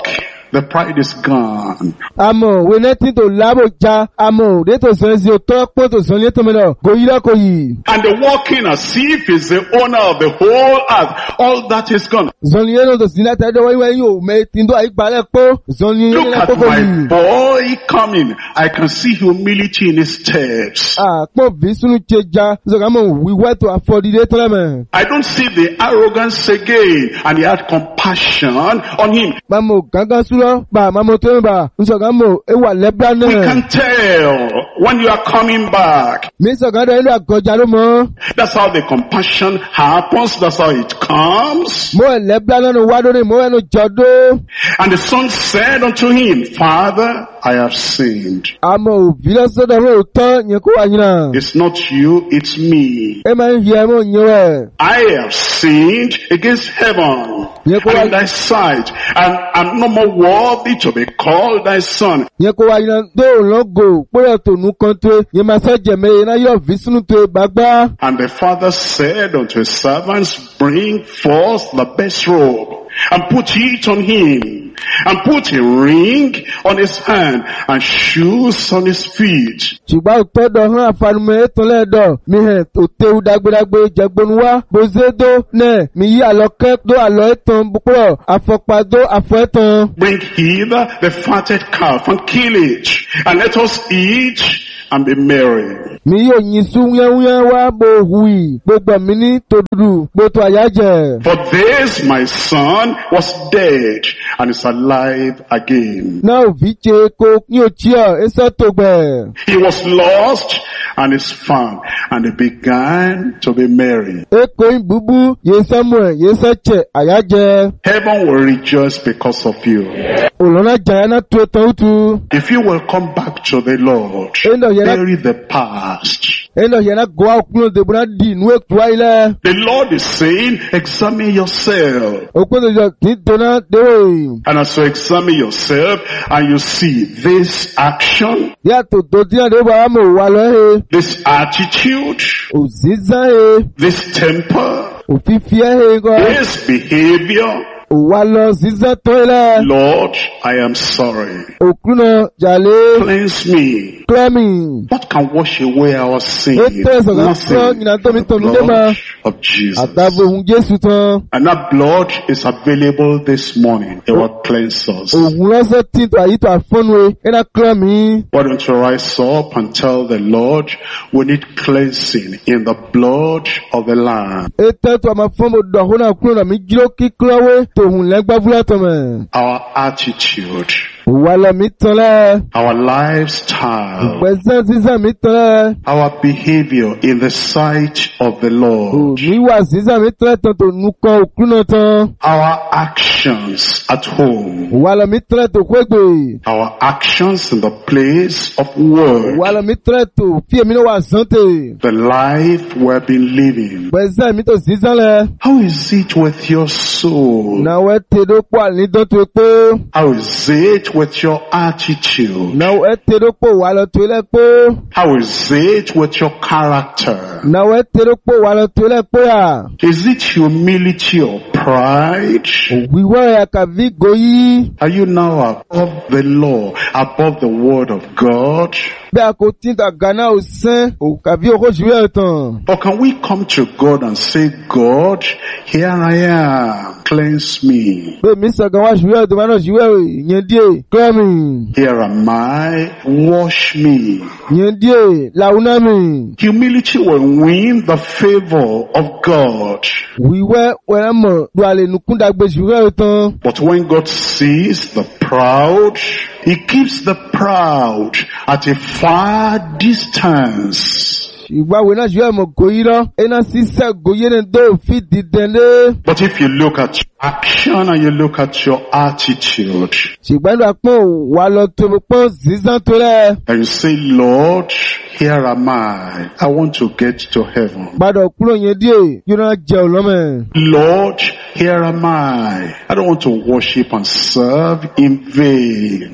Speaker 1: The pride is gone.
Speaker 2: Amo, we nothing to labo ja. Amo, they to say you talk po to say to me no. Go yira ko yi.
Speaker 1: And they're walking as if he's the owner of the whole earth. All that is gone.
Speaker 2: Zonye no to sinna tade wa yo me tindo ai gbale po. Zonye
Speaker 1: Look at my boy coming. I can see humility in his steps.
Speaker 2: Po visunu cheja. So amo, we want to afford it to
Speaker 1: I don't see the arrogance again. And he had compassion on him.
Speaker 2: Mamo ganga suro ba mamo temba. So amo e wa lebla ne.
Speaker 1: We can tell when you are coming back.
Speaker 2: Me so ganda elu agoja lo mo.
Speaker 1: That's how the compassion happens. That's how it comes.
Speaker 2: Mo lebla no wa do ni mo eno jodo.
Speaker 1: And the son said unto him, Father, I have sinned.
Speaker 2: Amo viloso da ro to yen ko wa nyina.
Speaker 1: It's not you, it's me.
Speaker 2: E ma hi mo nyewe.
Speaker 1: I have sinned against heaven and thy sight, and I'm no more worthy to be called thy son.
Speaker 2: Yen ko wa nyina do logo pe to nu kan to yen ma se je me na yo visunu to bagba.
Speaker 1: And the father said unto his servants, Bring forth the best robe, and put it on him, and put a ring on his hand, and shoes on his feet.
Speaker 2: Ṣùgbọ́n òtọ́dọ̀ hàn àfanumọ̀ ètò lẹ́ẹ̀dọ̀ mi hẹ̀ tó tẹ́wù dágbédágbé jẹgbónuwá bózédó náà mi yí àlọ́kẹ́ dó àlọ́ ẹ̀tàn púpọ̀ àfọ̀pàdó àfọ̀ ẹ̀tàn.
Speaker 1: Bring hither the fatted calf and kill it, and let us eat and be merry.
Speaker 2: Mi yóò yin sún wúyẹ́wúyẹ́ wá bó hùwì gbogbo mi ní tòdùdù gbótó àyájẹ̀.
Speaker 1: For this my son was dead and is alive again.
Speaker 2: Náà òbí ṣe kó ní òtí ọ̀ ẹsẹ̀ tó gbẹ̀.
Speaker 1: He was lost and is found, and they began to be merry.
Speaker 2: Èkó ìbúbú yé Samuel yé sẹ́chẹ̀ àyájẹ̀.
Speaker 1: Heaven will rejoice because of you.
Speaker 2: Òlọ́nà jàyánà tó tán tú.
Speaker 1: If you will come back to the Lord, bury the past. The Lord is saying, examine yourself. And as you examine yourself and you see this action, this attitude, this temper, this behavior, Lord, I am sorry. Cleanse me. What can wash away our sin? Nothing but the blood of Jesus. And that blood is available this morning. It will cleanse us. Why don't you rise up and tell the Lord we need cleansing in the blood of the Lamb. Our attitude, our lifestyle, our behavior in the sight of the Lord, our actions at home, our actions in the place of work, the life we've been living. How is it with your soul? How is it with your attitude? How is it with your character? Is it humility or pride? Are you now above the law, above the word of God? Or can we come to God and say, God, here I am, cleanse me. Here am I, wash me. Humility will win the favor of God. But when God sees the proud, He keeps the proud at a far distance. But if you look at your action and you look at your attitude, and you say, Lord, here am I want to get to heaven. Lord, here am I don't want to worship and serve in vain.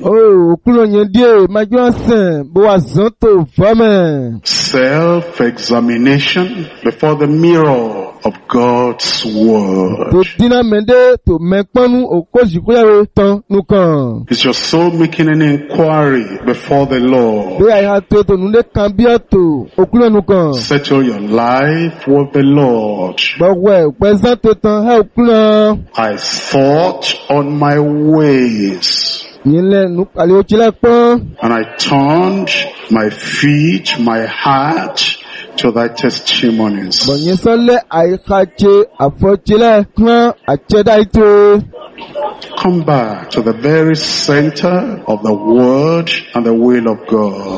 Speaker 1: Self-examination before the mirror of God's word.
Speaker 2: To dina mende to mekpanu okozikuya tan nukan.
Speaker 1: Is your soul making an inquiry before the Lord?
Speaker 2: Be ai ha to nunde kambia to okulo nukan.
Speaker 1: Settle your life with the Lord.
Speaker 2: Bawe present to tan ha okulo.
Speaker 1: I thought on my ways.
Speaker 2: And
Speaker 1: I turned my feet, my heart to thy testimonies. Come back to the very center of the word and the will of God.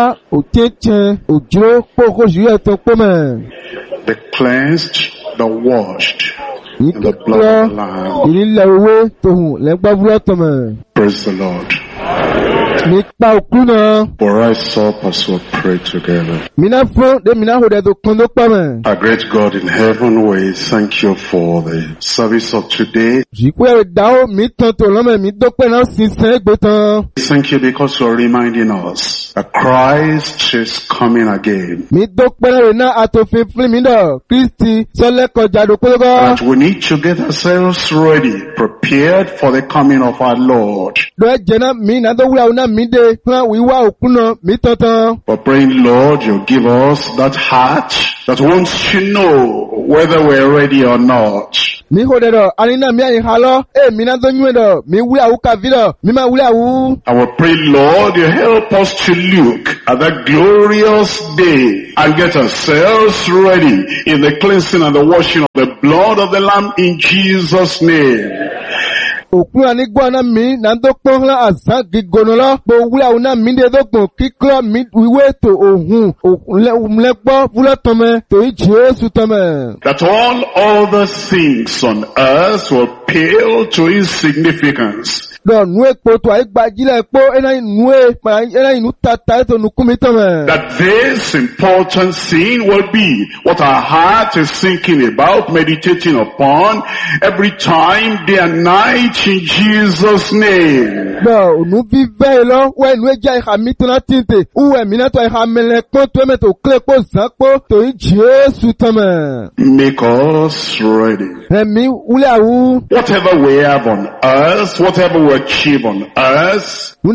Speaker 1: The cleansed, the washed in the blood of the Lamb. Praise the Lord. We'll rise up as we pray together. Our great God in heaven, we thank you for the service of today. Thank you because you're reminding us that Christ is coming again. That we need to get ourselves ready, prepared for the coming of our Lord. We're praying, Lord, you give us that heart that wants to know whether we're ready or not. I will pray, Lord, you help us to look at that glorious day and get ourselves ready in the cleansing and the washing of the blood of the Lamb in Jesus' name. That all other things on earth will pale to insignificance. That this important thing will be what our heart is thinking about, meditating upon every time, day and night, in Jesus' name. Make us ready. Whatever we have on earth, whatever we achieve on earth, if we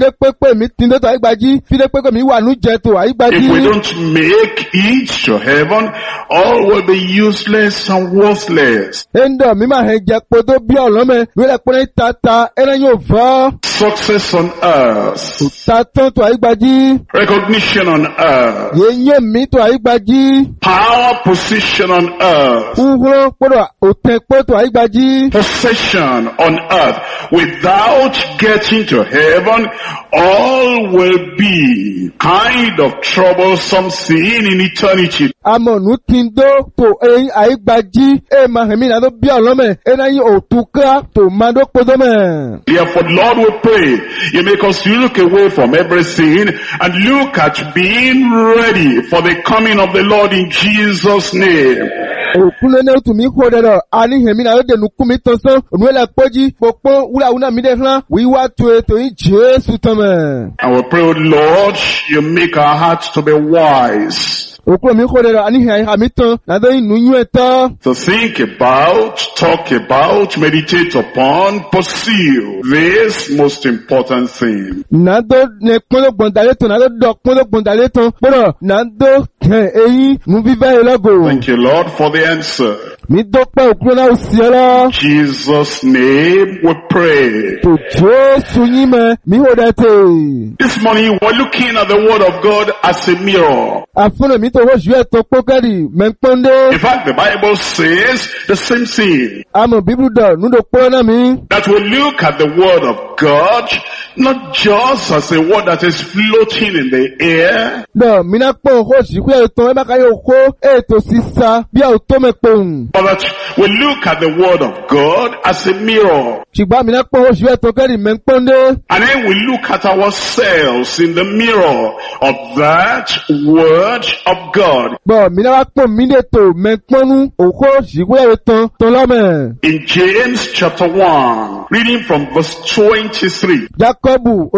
Speaker 1: don't make it to heaven, all will be useless and worthless. Success on earth, recognition on earth, power, position on earth, possession on earth, without getting to heaven, all will be kind of troublesome thing in eternity. Therefore, Lord, we pray, you make us look away from everything and look at being ready for the coming of the Lord in Jesus' name. And we pray, Lord, you make our hearts to be wise. To think about, talk about, meditate upon, pursue this most important thing. Thank you, Lord, for the answer. In Jesus' name we pray. This morning we're looking at the Word of God as a mirror. In fact, the Bible says the same thing. That we look at the Word of God not just as a word that is floating in the air, but that we look at the Word of God as a mirror. And then we look at ourselves in the mirror of that Word of God. In James chapter 1, reading from verse 23. For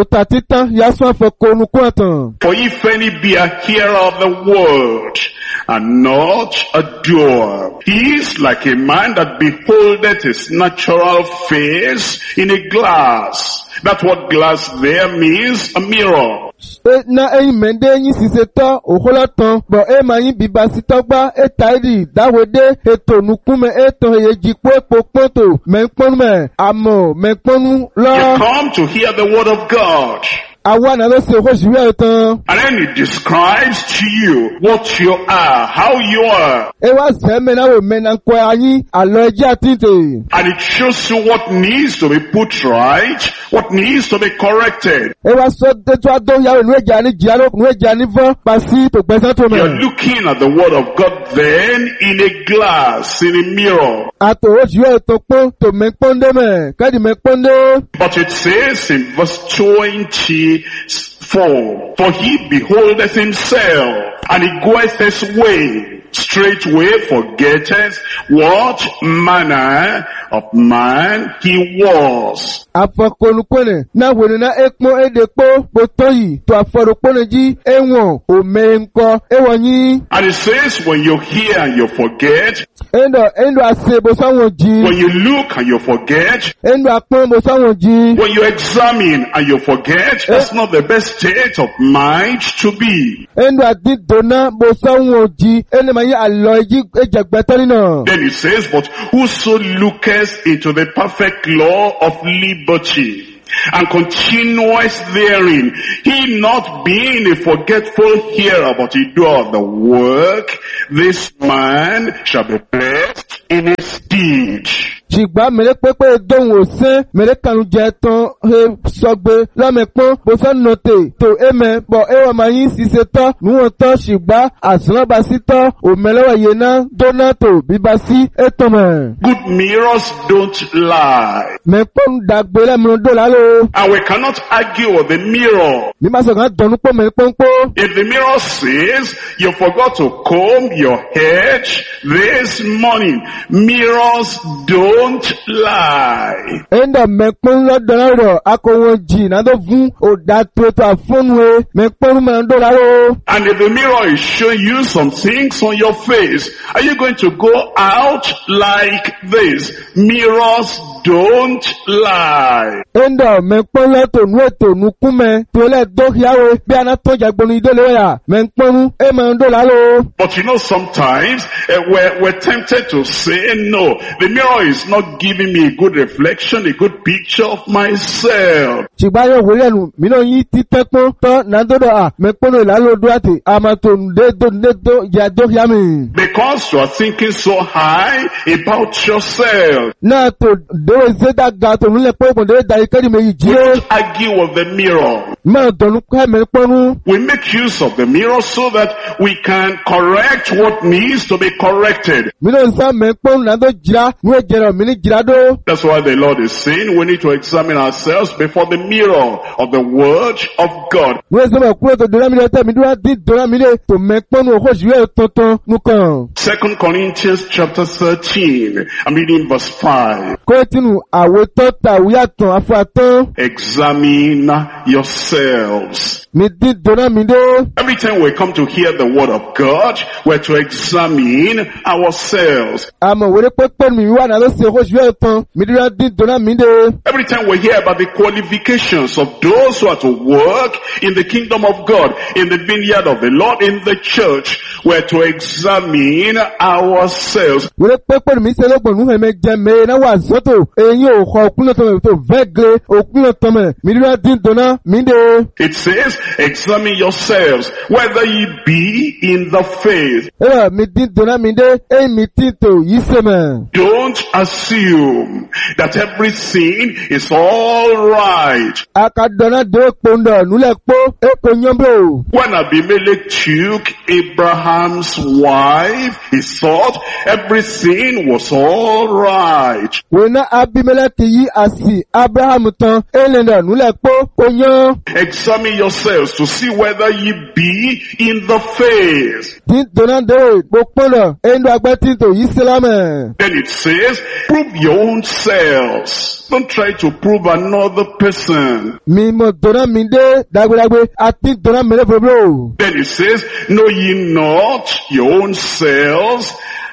Speaker 1: if any be a hearer of the word and not a doer, he is is like a man that beholdeth his natural face in a glass. That's what glass there means, a mirror.
Speaker 2: Na mende yin sise to ohola ton bo ma yin biba si togba taidi dawode eto nukume eto yejipo epoponto menponu me amo menponu lo.
Speaker 1: You come to hear the word of God.
Speaker 2: And
Speaker 1: then it describes to you what you are, how you are. And it shows you what needs to be put right, what needs to be corrected. You're looking at the word of God then in a glass, in a mirror. But it says in verse 20, for he beholdeth himself, and he goeth his way, straightway forgetteth what manner of man he was. And it says when you hear and you forget, when you look and you forget, when you examine and you forget, that's not the best state of mind to be. Then it says, but whoso looketh into the perfect law of liberty, and continuous therein, he not being a forgetful hearer, but a doer of the work, this man shall be blessed in his deed. Ṣùgbọ́n mẹ́lẹ́pẹ́pẹ́ dóhùn òsín mẹ́lẹ́kànú jẹ́ tán sọgbé lọ́mẹ́pọ́n bó fẹ́ nọ̀tẹ̀ tó émẹ́ bọ̀ ẹwà máa yín ṣiṣẹ́ tán níwọ̀n tán ṣùgbọ́n àṣìlọ́ba sí tán òmẹ́lẹ́wà yẹn náà dóná tó bíbá sí ètò mẹ́. Good mirrors don't lie. Mẹ́pọ́n dàgbé lẹ́mìíràn dó lálẹ́ o. And we cannot argue with the mirror. Bí máa sọ̀rọ̀ dọ̀nù pọ̀ mẹ́pọ́n pọ̀. If the mirror says you forgot to comb your head this morning, mirrors don't lie. And if the mirror is showing you some things on your face, are you going to go out like this? Mirrors don't lie. But you know, sometimes we're tempted to say, no, the mirror is not giving me a good reflection, a good picture of myself. Because you are thinking so high about yourself. We don't argue with the mirror. We make use of the mirror so that we can correct what needs to be corrected. That's why the Lord is saying we need to examine ourselves before the mirror of the Word of God. 2 Corinthians chapter 13, I'm reading verse 5. Examine yourselves. Every time we come to hear the word of God, we're to examine ourselves. Every time we hear about the qualifications of those who are to work in the kingdom of God, in the vineyard of the Lord, in the church, we're to examine ourselves. It says, examine yourselves, whether ye be in the faith. Don't assume that everything is all right. When Abimelech took Abraham's wife, he thought everything was all right. Examine yourselves to see whether ye be in the faith. Then it says, prove your own selves. Don't try to prove another person. Then it says, know ye not your own selves,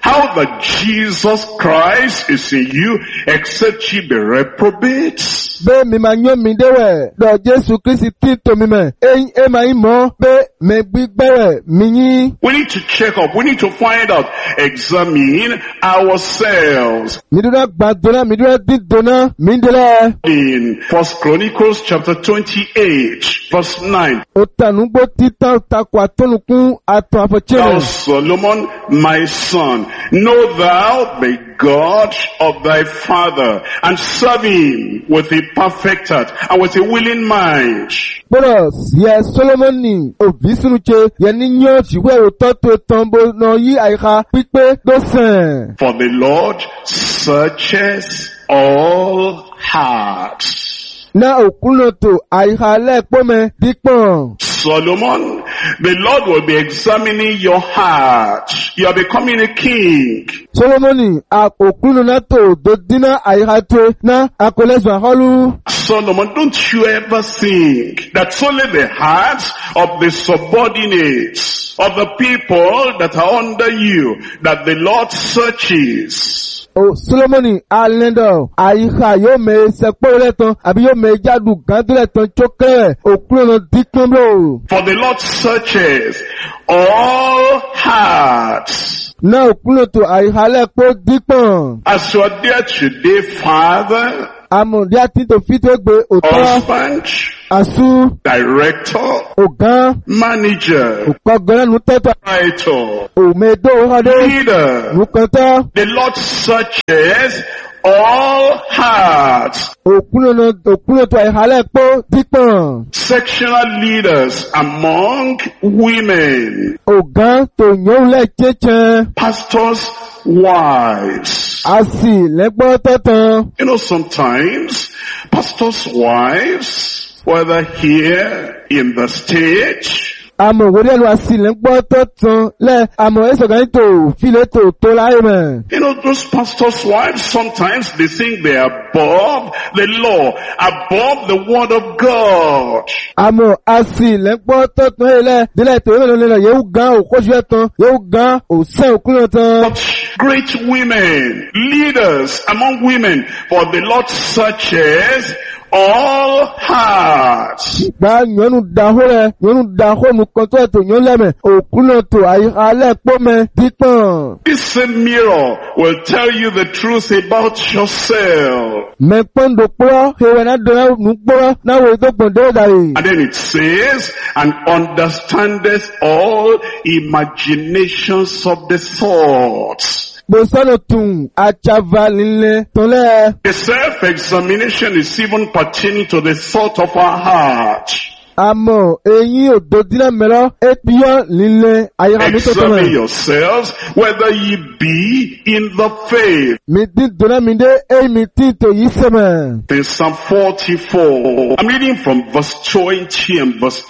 Speaker 1: how that Jesus Christ is in you, except ye be reprobates.
Speaker 2: Be mi ma nyo mi dewe, do Jesu Kristi tito mi me, e ma imo, be me gbigbewe, mi yi.
Speaker 1: We need to check up, we need to find out, examine ourselves.
Speaker 2: Midura gbadona, midura didona, mindele.
Speaker 1: In 1 Chronicles chapter 28, verse 9.
Speaker 2: Otanugbo tita otakwa tonukun ato
Speaker 1: Thou
Speaker 2: afochene.
Speaker 1: Solomon, my son, know thou the God of thy father, and serve him with a perfect heart and with a willing mind.
Speaker 2: Boros, ye Solomoni, obisunuche, ye ninyo chiwe ototo tombo no yi aika, pipe dosen.
Speaker 1: For the Lord searches all hearts.
Speaker 2: Na okunoto aika lekpome dikpon.
Speaker 1: Solomon, the Lord will be examining your heart. You are becoming a king.
Speaker 2: Solomoni, okunonato dodina aika twe na akolezwa holu.
Speaker 1: Solomon, don't you ever think that only the hearts of the subordinates, of the people that are under you, that the Lord searches.
Speaker 2: O Solomoni alendo aika yo me sekpo leton abi yo me jadu gando leton choke okuno dikpomlo.
Speaker 1: For the Lord searches all hearts.
Speaker 2: Na okuno to aika lekpo dikpon.
Speaker 1: As you are there today, Father,
Speaker 2: Amo dia tito fitwegbe oto
Speaker 1: husband,
Speaker 2: asu
Speaker 1: director,
Speaker 2: ogan
Speaker 1: manager,
Speaker 2: okogona nuteto
Speaker 1: writer,
Speaker 2: o medo hade
Speaker 1: leader.
Speaker 2: nukanta
Speaker 1: The Lord searches all hearts.
Speaker 2: okuno to aika lekpo dikpon.
Speaker 1: Sectional leaders among women,
Speaker 2: Ogan to nyon le cheche
Speaker 1: pastors' wives.
Speaker 2: asi lekpo totan.
Speaker 1: You know, sometimes pastors' wives, whether here in the stage,
Speaker 2: Amo wòlé lu asi lekpo totan le amo esogan to file to la eme.
Speaker 1: you know, those pastors' wives, sometimes they think they are above the law, above the word of God.
Speaker 2: Amo asi lekpo totan ele dile to le yewu gan o koju etan yewu gan o se okuno tan.
Speaker 1: But great women, leaders among women, for the Lord searches all hearts.
Speaker 2: Gba nyɔnu daho nu kɔntɔ to nyɔnu lɛmɛ okuno to ayi kpɔ mɛ dikpɔn.
Speaker 1: This same mirror will tell you the truth about yourself.
Speaker 2: Mɛ kpɔndo kplɔ hewɛ na do nu kplɔ na wo do gbɔn de da yi.
Speaker 1: And then it says, and understandeth all imaginations of the thoughts.
Speaker 2: Bosano tun achava lile tole.
Speaker 1: The self-examination is even pertaining to the thought of our heart.
Speaker 2: Amo eyin ododina melo epiyo lile ayira mi to
Speaker 1: Examine
Speaker 2: tole.
Speaker 1: yourselves whether ye be in the faith.
Speaker 2: Mi din dona mi de mi tin to yi seme.
Speaker 1: In Psalm 44, I'm reading from verse 20 and verse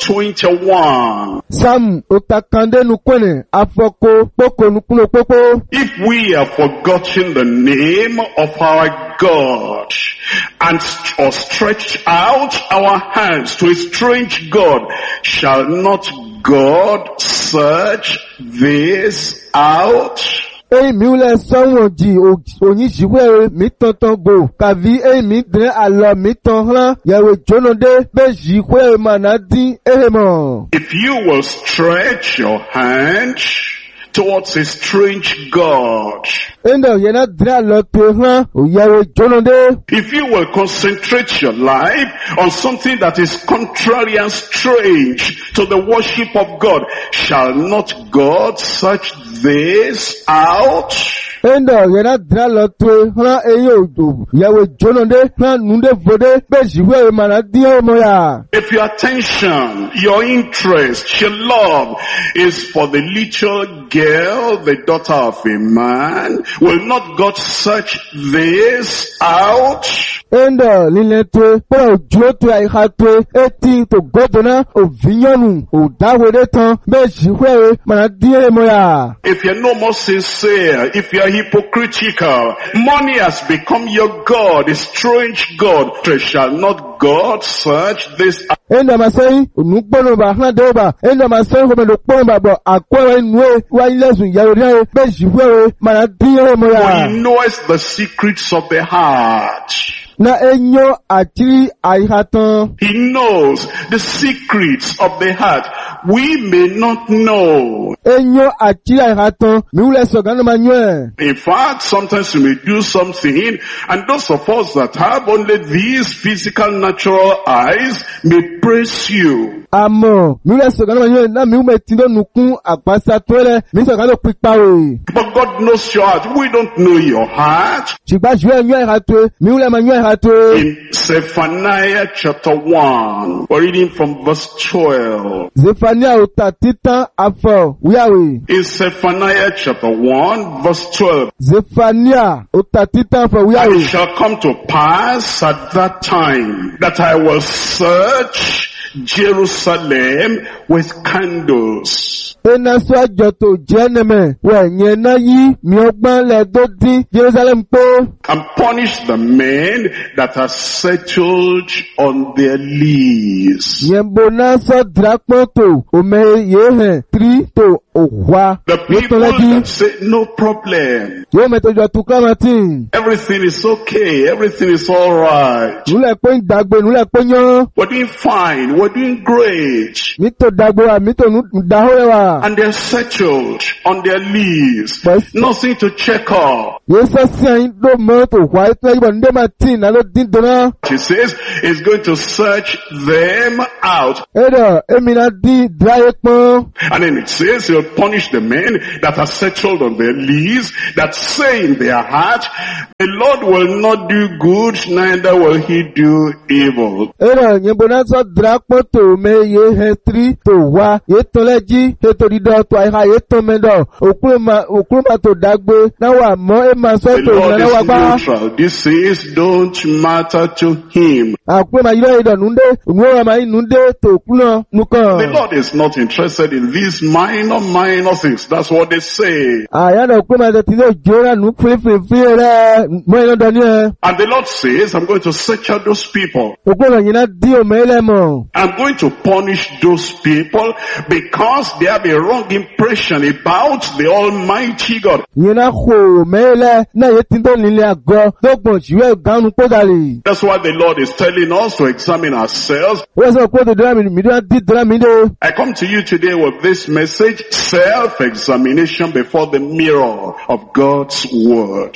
Speaker 1: 21.
Speaker 2: Sam otakande nu kwene afoko poko nu kuno popo.
Speaker 1: If we have forgotten the name of our God and or stretched out our hands to a strange God, shall not God search this out?
Speaker 2: Mi ule sonwo ji onyi jiwe mi tonton go. Kavi mi dre alo mi ton hlan. Yewe jono de be jiwe manadi ehemo.
Speaker 1: If you will stretch your hand towards a strange God,
Speaker 2: Endo yena dre alo to hlan. Yewe jono de.
Speaker 1: if you will concentrate your life on something that is contrary and strange to the worship of God, shall not God search this out?
Speaker 2: Endo yena dre alo to hlan odo. Yewe jono de hlan nunde vode be jiwe manadi ehemo ya.
Speaker 1: If your attention, your interest, your love is for the little girl, the daughter of a man, will not God search this out?
Speaker 2: Endo lile to po jo to aika to eti to godona o vinyonu o dawede tan be jiwe manadi ehemo ya.
Speaker 1: If you're no more sincere, if you're hypocritical. Money has become your God, a strange God. Shall not God search this out?
Speaker 2: Enda masai unukpono ba hande ba enda masai ko melo kpono ba bo akwa nwe wa ilesun yaro ri be jiwe mana diye mo ya.
Speaker 1: He knows the secrets of the heart.
Speaker 2: Na enyo atiri aihatan.
Speaker 1: He knows the secrets of the heart. We may not know.
Speaker 2: Enyo atiri aihatan mi ule so ganu manyo.
Speaker 1: In fact, sometimes you may do something, and those of us that have only these physical natural eyes may praise you.
Speaker 2: Amo mi ule so ganu manyo na mi ume tindo nukun apasa tole mi so ganu pipa we.
Speaker 1: But God knows your heart. We don't know your heart.
Speaker 2: Chigba jwe enyo aihatan mi ule manyo.
Speaker 1: In Zephaniah chapter 1, we're reading from verse 12.
Speaker 2: Zephaniah utatita afọ wiyawe.
Speaker 1: In Zephaniah chapter 1, verse 12.
Speaker 2: Zephaniah utatita afọ wiyawe.
Speaker 1: And it shall come to pass at that time that I will search Jerusalem with candles.
Speaker 2: Ena so ajoto jeneme wenye na yi mi ogban le do din Jerusalem po.
Speaker 1: And punish the men that are settled on their lees.
Speaker 2: Yembo na so drakoto ome yehe tri to ohwa.
Speaker 1: The people that say no problem.
Speaker 2: Yo metojo tukamatin.
Speaker 1: Everything is okay. Everything is all right.
Speaker 2: Nule po dagbe nule po yan.
Speaker 1: We're doing fine. We're doing great.
Speaker 2: Mito dagbo mito dahorewa.
Speaker 1: And they're settled on their lees.
Speaker 2: But
Speaker 1: nothing to check off.
Speaker 2: Yesa sin do moto white na ibo nde matin alo din dona.
Speaker 1: He says he's going to search them out.
Speaker 2: Edo emina di dry po.
Speaker 1: And then it says he'll punish the men that are settled on their lees, that say in their heart, the Lord will not do good, neither will he do evil.
Speaker 2: Edo nyembo na so drakpo to me ye hetri to wa ye toleji he to dido to ai ye to mendo okuruma to dagbe na wa mo e ma so to na wa ba.
Speaker 1: This says don't matter to him.
Speaker 2: Akuruma iro ido nunde nwo ma nunde to kuno nukan.
Speaker 1: The Lord is not interested in these minor things. That's what they say.
Speaker 2: Aya do okuruma de ti le jora nu fi re mo ino do ni e.
Speaker 1: And the Lord says I'm going to search out those people.
Speaker 2: Okuruma yina di o mele mo.
Speaker 1: I'm going to punish those people because they have a wrong impression about the Almighty God.
Speaker 2: Yina ho mele na ye ti do nile ago dogbon jiwe ganu podali.
Speaker 1: That's why the Lord is telling us to examine ourselves. I come to you today with this message, self-examination before the mirror of God's Word.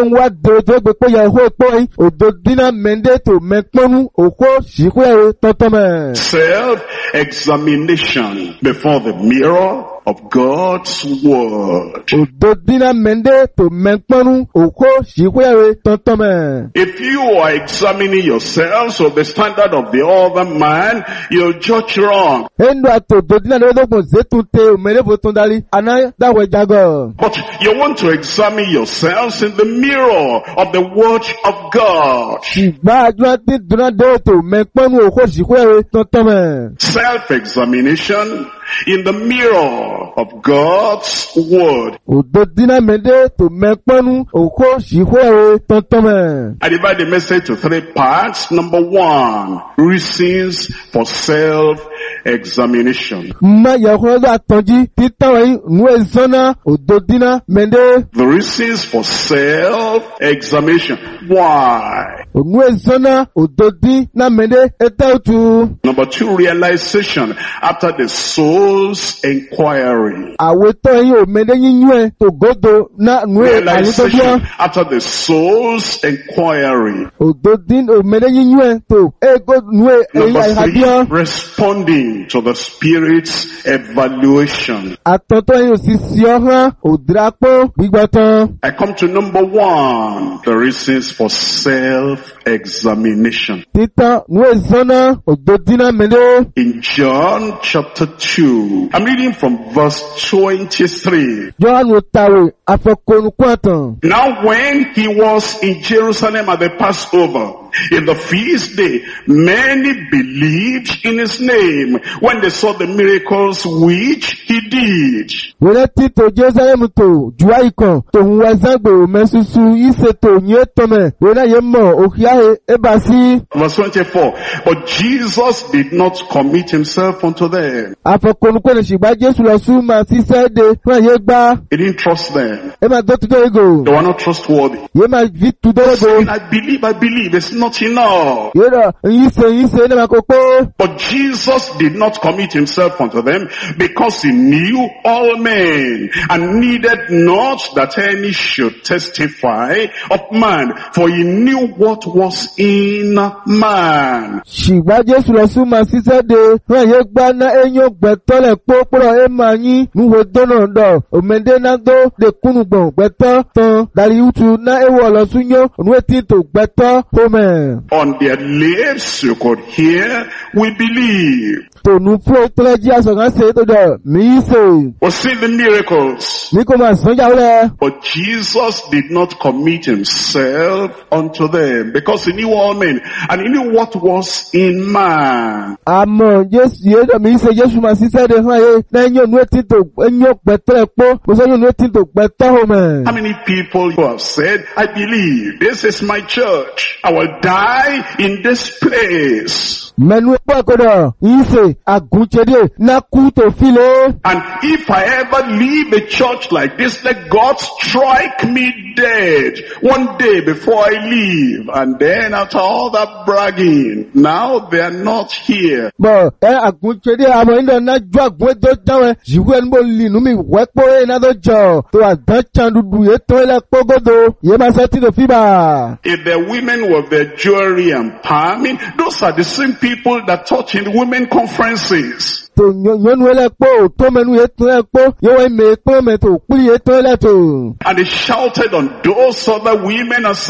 Speaker 1: Self-examination before the mirror of God's Word. If you are examining yourselves with the standard of the other man, you'll judge wrong. But you want to examine yourselves in the mirror of the Word of God. Self-examination in the mirror of God's Word. I divide the message to 3 parts. Number 1, reasons for self-examination. The reasons for self-examination. Why? Number 2, realization after the soul's inquiry. Realization after the soul's inquiry. Number 3, responding to the Spirit's evaluation. I come to number 1, the reasons for self-examination. In John chapter 2, I'm reading from verse 23. Now when he was in Jerusalem at the Passover, In the feast day, many believed in his name when they saw the miracles which he did.
Speaker 2: Wele tito Jerusalem to jua ikon to huwa zagbe mesusu ise to nye tome wele yemo okiahe ebasi.
Speaker 1: Verse 24. But Jesus did not commit himself unto them.
Speaker 2: Afokonukwe shigba Jesu lo su ma sise de fun ye gba.
Speaker 1: He didn't trust them.
Speaker 2: E ma do tudo ego.
Speaker 1: They were not trustworthy.
Speaker 2: Ye ma vi tudo ego.
Speaker 1: I believe, it's not enough.
Speaker 2: Ye da yise ne ma ko pe.
Speaker 1: But Jesus did not commit himself unto them because he knew all men and needed not that any should testify of man, for he knew what was in man.
Speaker 2: Shigba Jesu lo su ma sise de fun ye gba na enyo gbeto le poporo e ma yin nuwo dono do omende na do de kunugbon gbeto tan dari utu na ewo lo sunyo onwe ti to gbeto home.
Speaker 1: On their lips you could hear, we believe.
Speaker 2: To nu pro teleji asogan se to do mi se.
Speaker 1: We see the miracles.
Speaker 2: Ni ko ma sanja ole.
Speaker 1: But Jesus did not commit himself unto them because he knew all men and he knew what was in man.
Speaker 2: Amo Jesu ye do mi se Jesu ma sise de han ye na enyo nu ti to enyo gbeto epo mo so nu ti to gbeto home.
Speaker 1: How many people who have said, I believe this is my church, I will die in this place.
Speaker 2: Menu epo kodo ise agunchede na ku to file.
Speaker 1: And if I ever leave a church like this, let God strike me dead one day before I leave. And then after all that bragging, now they are not here.
Speaker 2: But agunchede amo indo na ju agun do dawe jiwe nbo li nu mi wepo e na do jo to adan chandudu ye to le pogodo ye ma se ti do fiba.
Speaker 1: If the women with their jewelry and palming, those are the same people that taught in the women conferences.
Speaker 2: To nyonu ele po to menu ye to le po yo we me po me to puli ye to le to.
Speaker 1: And they shouted on those other women and said,